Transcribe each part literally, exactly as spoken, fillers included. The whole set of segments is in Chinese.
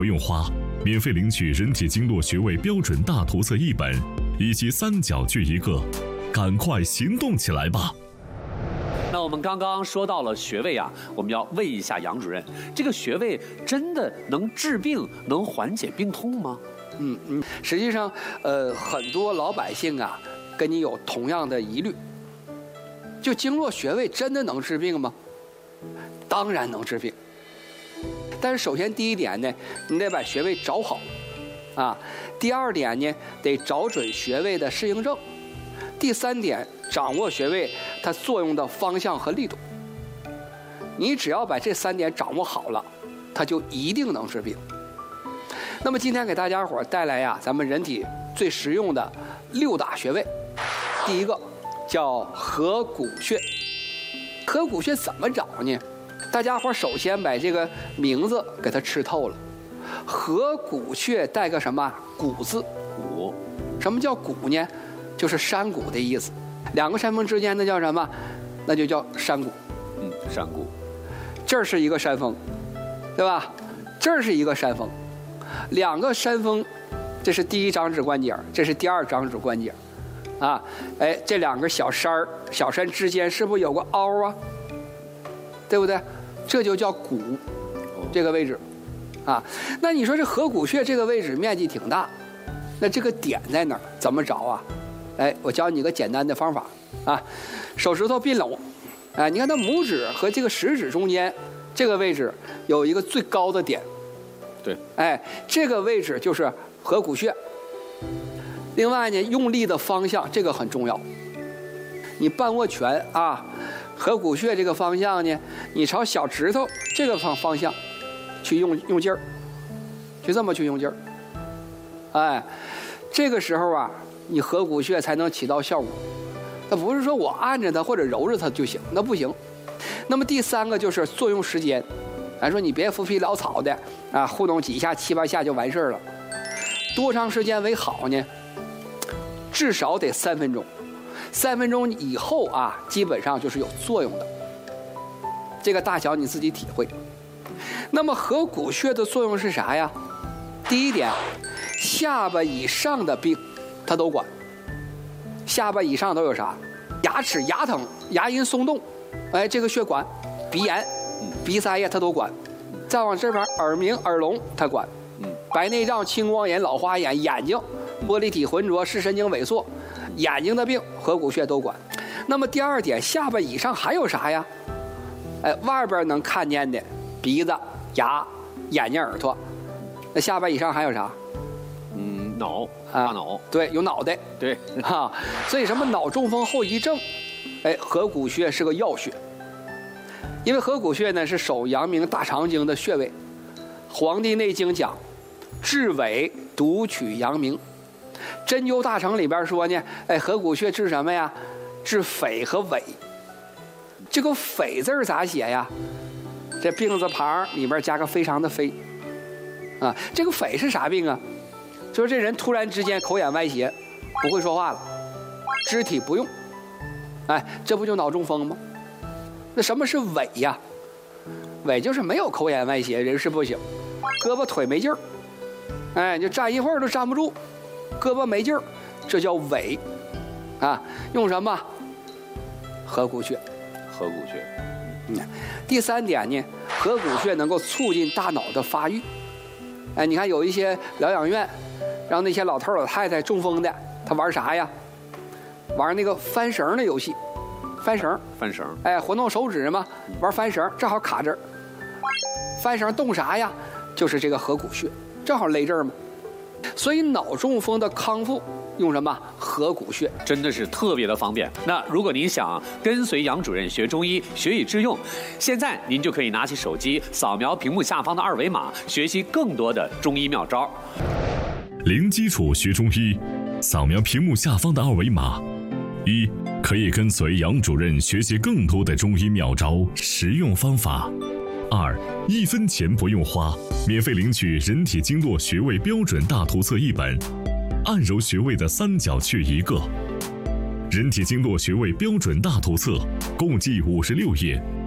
不用花，免费领取人体经络穴位标准大图册一本，以及三角锯一个，赶快行动起来吧！ 那我们刚刚说到了穴位啊，我们要问一下杨主任，这个穴位真的能治病、能缓解病痛吗？ 嗯嗯，实际上，呃，很多老百姓啊，跟你有同样的疑虑，就经络穴位真的能治病吗？当然能治病，但是首先第一点呢，你得把穴位找好，啊，第二点呢，得找准穴位的适应症，第三点，掌握穴位它作用的方向和力度。你只要把这三点掌握好了，它就一定能治病。那么今天给大家伙带来呀，咱们人体最实用的六大穴位。第一个叫合谷穴。合谷穴怎么找呢？大家伙首先把这个名字给它吃透了。合谷穴带个什么谷字？ 谷。 什么叫谷呢？就是山谷的意思。两个山峰之间那叫什么？那就叫山谷。 嗯，山谷。 这儿是一个山峰，对吧？这儿是一个山峰。两个山峰，这是第一掌指关节，这是第二掌指关节，啊，哎，这两个小山儿、小山之间是不是有个凹啊？对不对？这就叫谷，这个位置，啊，那你说这合谷穴这个位置面积挺大，那这个点在哪儿？怎么找啊？哎，我教你个简单的方法啊，手指头并拢，哎，你看它拇指和这个食指中间这个位置有一个最高的点。 对， 哎，这个位置就是合谷穴。另外呢，用力的方向这个很重要。你半握拳啊，合谷穴这个方向呢，你朝小指头这个方方向去用用劲儿，就这么去用劲儿。哎，这个时候啊，你合谷穴才能起到效果。那不是说我按着它或者揉着它就行，那不行。那么第三个就是作用时间。咱说你别浮皮潦草的啊，糊弄几下七八下就完事儿了，多长时间为好呢？至少得三分钟，三分钟以后啊，基本上就是有作用的。这个大小你自己体会。那么合谷穴的作用是啥呀？第一点，下巴以上的病它都管。下巴以上都有啥？牙齿牙疼、牙龈松动，哎，这个穴管。鼻炎。鼻塞呀，它都管。再往这边，耳鸣、耳聋，它管。白内障、青光眼、老花眼、眼睛、玻璃体浑浊、视神经萎缩，眼睛的病，合谷穴都管。那么第二点，下巴以上还有啥呀？哎，外边能看见的，鼻子、牙、眼睛、耳朵。那下巴以上还有啥？ 嗯，脑，大脑。 对，有脑袋。 对， 哈，所以什么脑中风后遗症，哎，合谷穴是个要穴。因为合谷穴呢是手阳明大肠经的穴位，《黄帝内经》讲，治痿独取阳明，《针灸大成》里边说呢，哎，合谷穴治什么呀？治痿和痿。这个痿字咋写呀？这病字旁里边加个非常的非，啊，这个痿是啥病啊？就是这人突然之间口眼歪斜，不会说话了，肢体不用，哎，这不就脑中风吗？那什么是痿呀？痿就是没有口眼歪斜，人事不省，胳膊腿没劲儿，哎，就站一会儿都站不住，胳膊没劲儿，这叫痿啊。用什么？合谷穴。 合谷穴。 嗯。第三点呢，合谷穴能够促进大脑的发育。哎，你看有一些疗养院，让那些老头老太太中风的，他玩啥呀？玩那个翻绳的游戏。翻绳， 翻绳， 哎，活动手指嘛，玩翻绳，正好卡这儿。翻绳动啥呀？就是这个合谷穴，正好勒这儿嘛。所以脑中风的康复用什么？合谷穴， 真的是特别的方便。那如果您想跟随杨主任学中医，学以致用，现在您就可以拿起手机，扫描屏幕下方的二维码，学习更多的中医妙招。 零基础学中医，扫描屏幕下方的二维码。一，可以跟随杨主任学习更多的中医妙招、实用方法。二，一分钱不用花，免费领取人体经络穴位标准大图册一本，按揉穴位的三角穴一个。人体经络穴位标准大图册共计五十六页，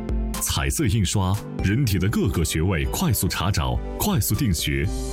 彩色印刷，人体的各个穴位快速查找，快速定穴。